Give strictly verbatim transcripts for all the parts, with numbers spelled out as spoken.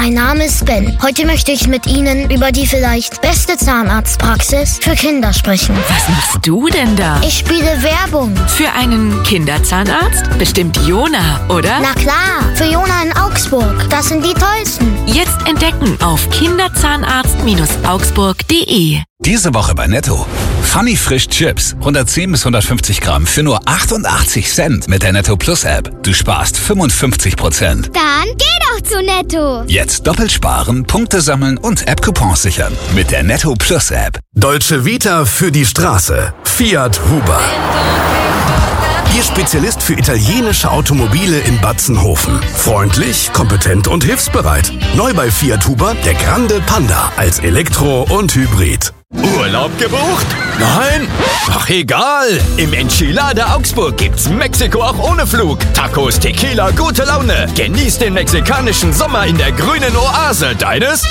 mein Name ist Ben. Heute möchte ich mit Ihnen über die vielleicht beste Zahnarztpraxis für Kinder sprechen. Was machst du denn da? Ich spiele Werbung. Für einen Kinderzahnarzt? Bestimmt Jona, oder? Na klar, für Jona in Augsburg. Das sind die tollsten. Jetzt entdecken auf kinderzahnarzt Augsburg punkt de. Diese Woche bei Netto. Funny Frisch Chips. hundertzehn bis hundertfünfzig Gramm für nur achtundachtzig Cent mit der Netto Plus App. Du sparst fünfundfünfzig Prozent. Dann geh doch zu Netto. Jetzt doppelt sparen, Punkte sammeln und App-Coupons sichern. Mit der Netto Plus App. Dolce Vita für die Straße. Fiat Huber. Ihr Spezialist für italienische Automobile in Batzenhofen. Freundlich, kompetent und hilfsbereit. Neu bei Fiat Huber der Grande Panda als Elektro und Hybrid. Urlaub gebucht? Nein? Ach egal. Im Enchilada Augsburg gibt's Mexiko auch ohne Flug. Tacos, Tequila, gute Laune. Genieß den mexikanischen Sommer in der grünen Oase deines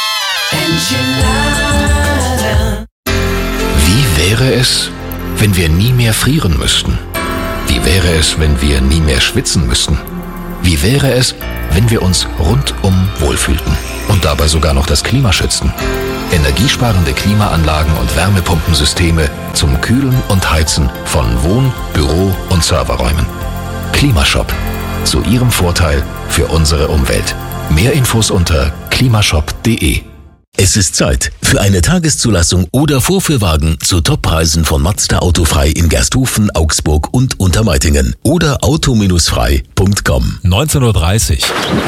Enchilada. Wie wäre es, wenn wir nie mehr frieren müssten? Wie wäre es, wenn wir nie mehr schwitzen müssten? Wie wäre es, wenn wir uns rundum wohlfühlten und dabei sogar noch das Klima schützten? Energiesparende Klimaanlagen und Wärmepumpensysteme zum Kühlen und Heizen von Wohn-, Büro- und Serverräumen. Klimashop. Zu Ihrem Vorteil für unsere Umwelt. Mehr Infos unter klimashop punkt de. Es ist Zeit für eine Tageszulassung oder Vorführwagen zu Toppreisen von Mazda Autofrei in Gersthofen, Augsburg und Untermeitingen oder auto frei punkt com. neunzehn Uhr dreißig.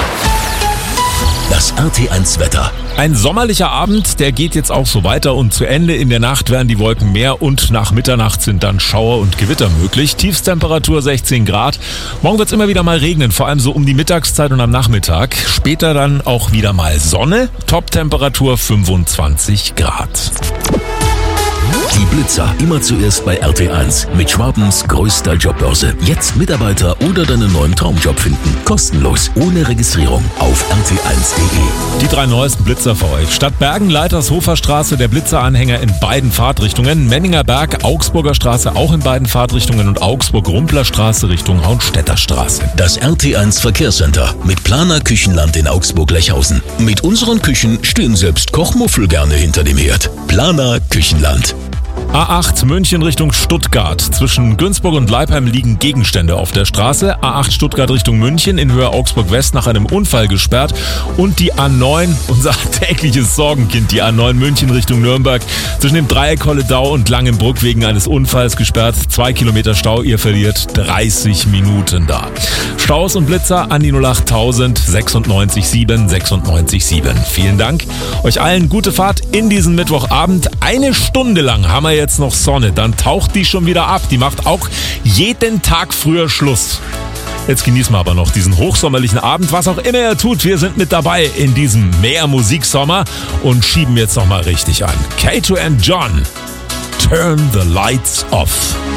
Das R T eins Wetter. Ein sommerlicher Abend, der geht jetzt auch so weiter und zu Ende. In der Nacht werden die Wolken mehr und nach Mitternacht sind dann Schauer und Gewitter möglich. Tiefstemperatur sechzehn Grad. Morgen wird es immer wieder mal regnen, vor allem so um die Mittagszeit und am Nachmittag. Später dann auch wieder mal Sonne. Toptemperatur fünfundzwanzig Grad. Die Blitzer, immer zuerst bei R T eins mit Schwabens größter Jobbörse. Jetzt Mitarbeiter oder deinen neuen Traumjob finden. Kostenlos, ohne Registrierung auf r t eins punkt de. Die drei neuesten Blitzer für euch. Stadt Bergen, Leitershofer Straße, der Blitzeranhänger in beiden Fahrtrichtungen. Menninger Berg, Augsburger Straße auch in beiden Fahrtrichtungen und Augsburg-Rumpler Straße Richtung Hauenstädter Straße. Das R T eins Verkehrscenter mit Planer Küchenland in Augsburg-Lechhausen. Mit unseren Küchen stehen selbst Kochmuffel gerne hinter dem Herd. Planer Küchenland. A acht München Richtung Stuttgart. Zwischen Günzburg und Leipheim liegen Gegenstände auf der Straße. A acht Stuttgart Richtung München in Höhe Augsburg-West nach einem Unfall gesperrt. Und die A neun, unser tägliches Sorgenkind, die A neun München Richtung Nürnberg. Zwischen dem Dreieck Holledau und Langenbruck wegen eines Unfalls gesperrt. Zwei Kilometer Stau, ihr verliert dreißig Minuten da. Staus und Blitzer an die null acht tausend sechsundneunzig sieben sechsundneunzig sieben. Vielen Dank. Euch allen gute Fahrt in diesen Mittwochabend. Eine Stunde lang haben wir jetzt noch Sonne, dann taucht die schon wieder ab. Die macht auch jeden Tag früher Schluss. Jetzt genießen wir aber noch diesen hochsommerlichen Abend, was auch immer ihr tut. Wir sind mit dabei in diesem Mehr-Musiksommer und schieben jetzt nochmal richtig an. Kato and John, Turn the Lights Off.